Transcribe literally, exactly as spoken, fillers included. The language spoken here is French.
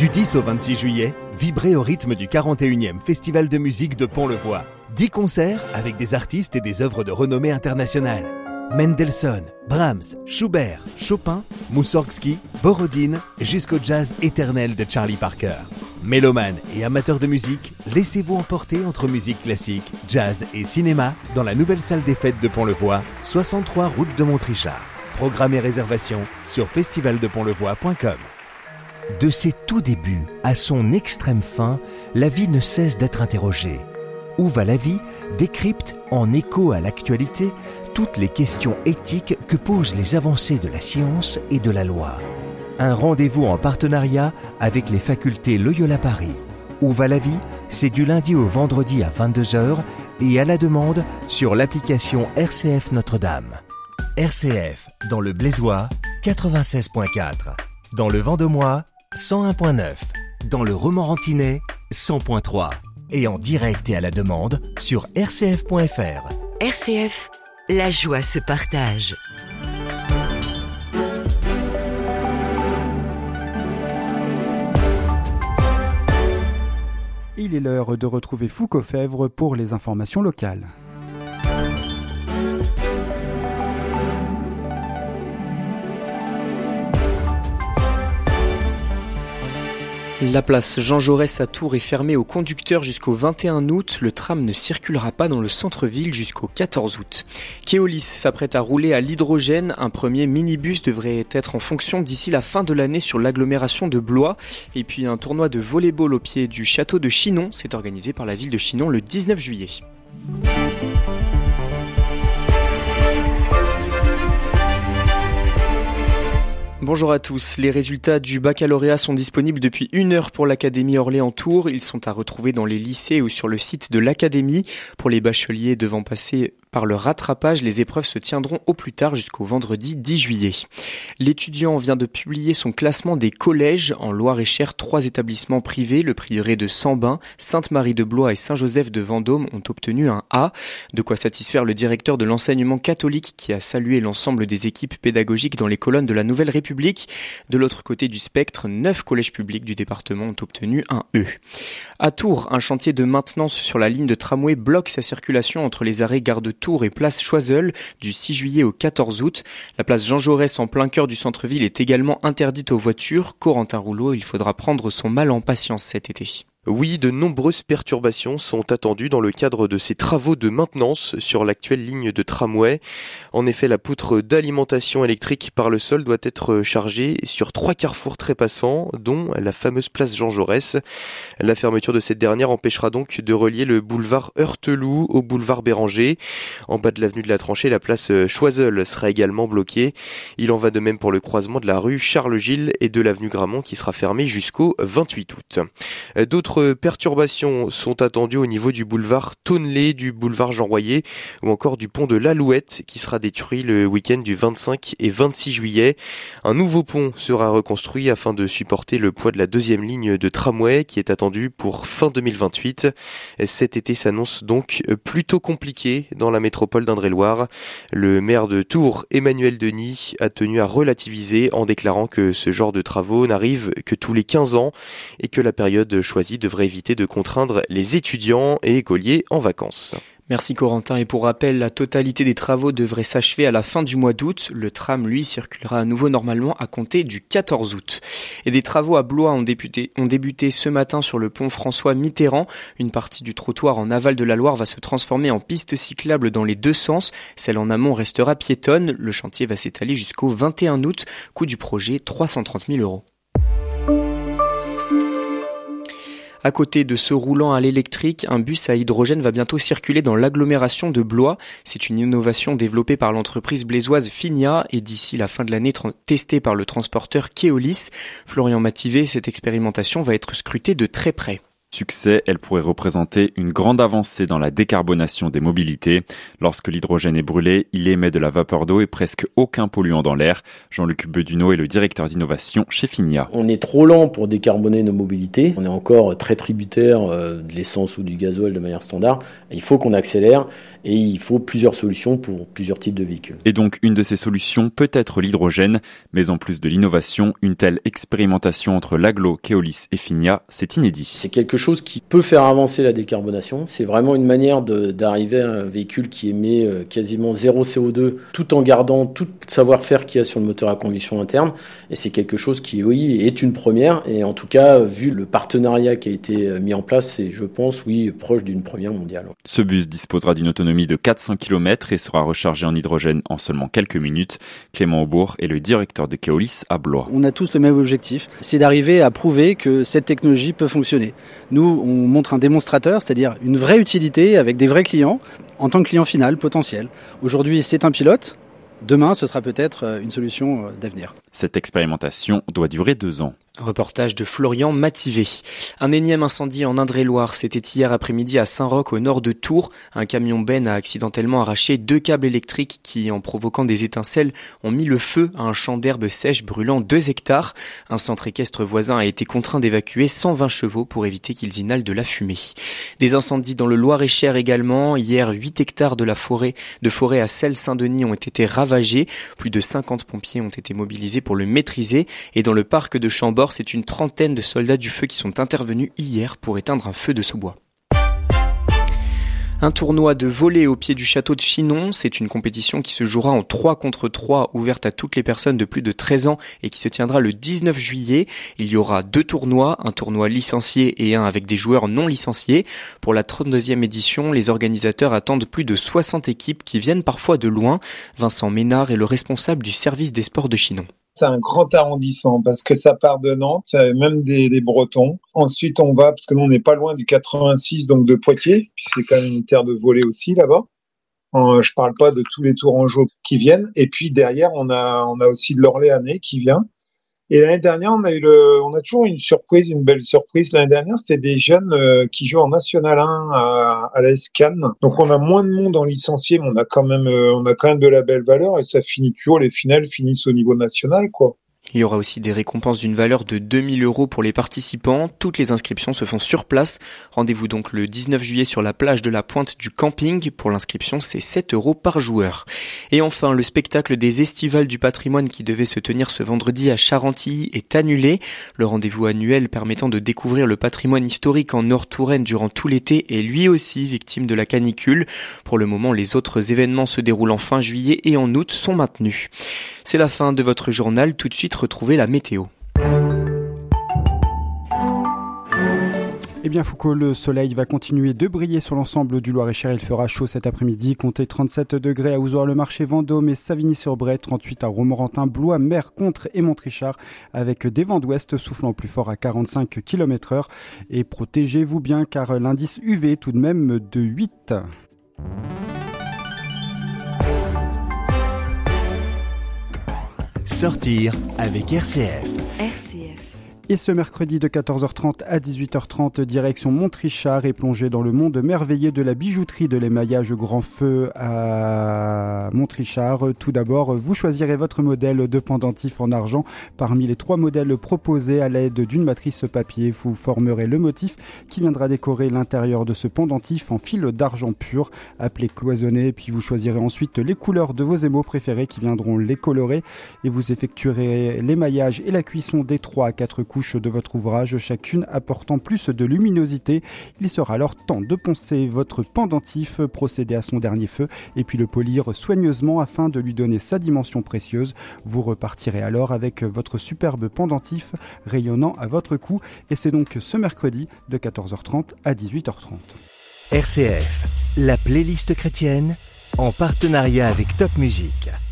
Du dix au vingt-six juillet, vibrez au rythme du quarante et unième Festival de musique de Pont-le-Voix. dix concerts avec des artistes et des œuvres de renommée internationale. Mendelssohn, Brahms, Schubert, Chopin, Moussorgsky, Borodine, jusqu'au jazz éternel de Charlie Parker. Mélomanes et amateurs de musique, laissez-vous emporter entre musique classique, jazz et cinéma dans la nouvelle salle des fêtes de Pont-le-Voix, soixante-trois route de Montrichard. Programme et réservation sur festival de pont le voix point com. De ses tout débuts à son extrême fin, la vie ne cesse d'être interrogée. Où va la vie décrypte, en écho à l'actualité, toutes les questions éthiques que posent les avancées de la science et de la loi. Un rendez-vous en partenariat avec les facultés Loyola Paris. Où va la vie, c'est du lundi au vendredi à vingt-deux heures et à la demande sur l'application R C F Notre-Dame. R C F, dans le Blaisois, quatre-vingt-seize virgule quatre. Dans le Vendomois, cent un virgule neuf. Dans le Romorantinais, cent virgule trois. Et en direct et à la demande sur r c f point f r. R C F, la joie se partage. Il est l'heure de retrouver Foucault-Fèvre pour les informations locales. La place Jean Jaurès à Tours est fermée aux conducteurs jusqu'au vingt et un août. Le tram ne circulera pas dans le centre-ville jusqu'au quatorze août. Keolis s'apprête à rouler à l'hydrogène. Un premier minibus devrait être en fonction d'ici la fin de l'année sur l'agglomération de Blois. Et puis un tournoi de volley-ball au pied du château de Chinon s'est organisé par la ville de Chinon le dix-neuf juillet. Bonjour à tous, les résultats du baccalauréat sont disponibles depuis une heure pour l'Académie Orléans-Tours. Ils sont à retrouver dans les lycées ou sur le site de l'Académie. Pour les bacheliers devant passer par le rattrapage, les épreuves se tiendront au plus tard jusqu'au vendredi dix juillet. L'étudiant vient de publier son classement des collèges. En Loir-et-Cher, trois établissements privés, le prieuré de Sambin, Sainte-Marie-de-Blois et Saint-Joseph de Vendôme ont obtenu un A. De quoi satisfaire le directeur de l'enseignement catholique qui a salué l'ensemble des équipes pédagogiques dans les colonnes de la Nouvelle République. De l'autre côté du spectre, neuf collèges publics du département ont obtenu un E. À Tours, un chantier de maintenance sur la ligne de tramway bloque sa circulation entre les arrêts Gare de Tours et place Choiseul du six juillet au quatorze août. La place Jean Jaurès en plein cœur du centre-ville est également interdite aux voitures. Corentin Rouleau, il faudra prendre son mal en patience cet été. Oui, de nombreuses perturbations sont attendues dans le cadre de ces travaux de maintenance sur l'actuelle ligne de tramway. En effet, la poutre d'alimentation électrique par le sol doit être chargée sur trois carrefours trépassants, dont la fameuse place Jean Jaurès. La fermeture de cette dernière empêchera donc de relier le boulevard Heurteloup au boulevard Béranger. En bas de l'avenue de la Tranchée, la place Choiseul sera également bloquée. Il en va de même pour le croisement de la rue Charles-Gilles et de l'avenue Gramont qui sera fermée jusqu'au vingt-huit août. D'autres perturbations sont attendues au niveau du boulevard Tonnelet, du boulevard Jean Royer ou encore du pont de l'Alouette qui sera détruit le week-end du vingt-cinq et vingt-six juillet. Un nouveau pont sera reconstruit afin de supporter le poids de la deuxième ligne de tramway qui est attendue pour fin deux mille vingt-huit. Cet été s'annonce donc plutôt compliqué dans la métropole d'Indre-et-Loire. Le maire de Tours, Emmanuel Denis, a tenu à relativiser en déclarant que ce genre de travaux n'arrive que tous les quinze ans et que la période choisie devrait éviter de contraindre les étudiants et écoliers en vacances. Merci Corentin. Et pour rappel, la totalité des travaux devrait s'achever à la fin du mois d'août. Le tram, lui, circulera à nouveau normalement à compter du quatorze août. Et des travaux à Blois ont débuté, ont débuté ce matin sur le pont François Mitterrand. Une partie du trottoir en aval de la Loire va se transformer en piste cyclable dans les deux sens. Celle en amont restera piétonne. Le chantier va s'étaler jusqu'au vingt et un août. Coût du projet trois cent trente mille euros. À côté de ce roulant à l'électrique, un bus à hydrogène va bientôt circuler dans l'agglomération de Blois. C'est une innovation développée par l'entreprise blaisoise Finia et d'ici la fin de l'année tra- testée par le transporteur Keolis. Florian Mativet, cette expérimentation va être scrutée de très près. Succès, elle pourrait représenter une grande avancée dans la décarbonation des mobilités. Lorsque l'hydrogène est brûlé, il émet de la vapeur d'eau et presque aucun polluant dans l'air. Jean-Luc Beduneau est le directeur d'innovation chez Finia. On est trop lent pour décarboner nos mobilités. On est encore très tributaire de l'essence ou du gasoil de manière standard. Il faut qu'on accélère et il faut plusieurs solutions pour plusieurs types de véhicules. Et donc, une de ces solutions peut être l'hydrogène. Mais en plus de l'innovation, une telle expérimentation entre l'Aglo, Keolis et Finia, c'est inédit. C'est quelque chose qui peut faire avancer la décarbonation. C'est vraiment une manière de, d'arriver à un véhicule qui émet quasiment zéro C O deux tout en gardant tout le savoir-faire qu'il y a sur le moteur à combustion interne. Et c'est quelque chose qui, oui, est une première. Et en tout cas, vu le partenariat qui a été mis en place, c'est, je pense, oui, proche d'une première mondiale. Ce bus disposera d'une autonomie de quatre cents kilomètres et sera rechargé en hydrogène en seulement quelques minutes. Clément Aubourg est le directeur de Keolis à Blois. On a tous le même objectif, c'est d'arriver à prouver que cette technologie peut fonctionner. Nous, on montre un démonstrateur, c'est-à-dire une vraie utilité avec des vrais clients en tant que client final potentiel. Aujourd'hui, c'est un pilote. Demain, ce sera peut-être une solution d'avenir. Cette expérimentation doit durer deux ans. Reportage de Florian Mativé. Un énième incendie en Indre-et-Loire. C'était hier après-midi à Saint-Roch, au nord de Tours. Un camion benne a accidentellement arraché deux câbles électriques qui, en provoquant des étincelles, ont mis le feu à un champ d'herbe sèche brûlant deux hectares. Un centre équestre voisin a été contraint d'évacuer cent vingt chevaux pour éviter qu'ils inhalent de la fumée. Des incendies dans le Loir-et-Cher également. Hier, huit hectares de la forêt, de forêt à Celles-Saint-Denis ont été ravagés. Plus de cinquante pompiers ont été mobilisés pour le maîtriser. Et dans le parc de Chambord, c'est une trentaine de soldats du feu qui sont intervenus hier pour éteindre un feu de sous-bois. Un tournoi de volley au pied du château de Chinon, c'est une compétition qui se jouera en trois contre trois, ouverte à toutes les personnes de plus de treize ans et qui se tiendra le dix-neuf juillet. Il y aura deux tournois, un tournoi licencié et un avec des joueurs non licenciés. Pour la trente-deuxième édition, les organisateurs attendent plus de soixante équipes qui viennent parfois de loin. Vincent Ménard est le responsable du service des sports de Chinon. C'est un grand arrondissement parce que ça part de Nantes, même des, des Bretons. Ensuite, on va, parce que nous, on n'est pas loin du quatre-vingt-six, donc de Poitiers, puis c'est quand même une terre de volley aussi là-bas. Euh, je parle pas de tous les Tourangeaux qui viennent. Et puis derrière, on a, on a aussi de l'Orléanais qui vient. Et l'année dernière, on a eu le, on a toujours une surprise, une belle surprise. L'année dernière, c'était des jeunes euh, qui jouent en National un à, à la S C A N. Donc, on a moins de monde en licencié, mais on a quand même, euh, on a quand même de la belle valeur et ça finit toujours, les finales finissent au niveau national, quoi. Il y aura aussi des récompenses d'une valeur de deux mille euros pour les participants. Toutes les inscriptions se font sur place. Rendez-vous donc le dix-neuf juillet sur la plage de la Pointe du Camping. Pour l'inscription, c'est sept euros par joueur. Et enfin, le spectacle des Estivales du patrimoine qui devait se tenir ce vendredi à Charentilly est annulé. Le rendez-vous annuel permettant de découvrir le patrimoine historique en Nord-Touraine durant tout l'été est lui aussi victime de la canicule. Pour le moment, les autres événements se déroulent en fin juillet et en août sont maintenus. C'est la fin de votre journal. Tout de suite, retrouvez la météo. Eh bien Foucault, le soleil va continuer de briller sur l'ensemble du Loir-et-Cher. Il fera chaud cet après-midi, comptez trente-sept degrés à Ouzouar-le-Marché, Vendôme et Savigny-sur-Bray, trente-huit à Romorantin, Blois, Mer, Contres et Montrichard, avec des vents d'ouest soufflant plus fort à quarante-cinq kilomètres heure. Et protégez-vous bien car l'indice U V est tout de même de huit. Sortir avec R C F. R C F. Et ce mercredi de quatorze heures trente à dix-huit heures trente, direction Montrichard et plongée dans le monde merveilleux de la bijouterie de l'émaillage Grand Feu à Montrichard. Tout d'abord, vous choisirez votre modèle de pendentif en argent. Parmi les trois modèles proposés à l'aide d'une matrice papier, vous formerez le motif qui viendra décorer l'intérieur de ce pendentif en fil d'argent pur, appelé cloisonné. Puis vous choisirez ensuite les couleurs de vos émaux préférés qui viendront les colorer et vous effectuerez l'émaillage et la cuisson des trois à quatre couches de votre ouvrage, chacune apportant plus de luminosité. Il sera alors temps de poncer votre pendentif, procéder à son dernier feu et puis le polir soigneusement afin de lui donner sa dimension précieuse. Vous repartirez alors avec votre superbe pendentif rayonnant à votre cou et c'est donc ce mercredi de quatorze heures trente à dix-huit heures trente. R C F, la playlist chrétienne en partenariat avec Top Music.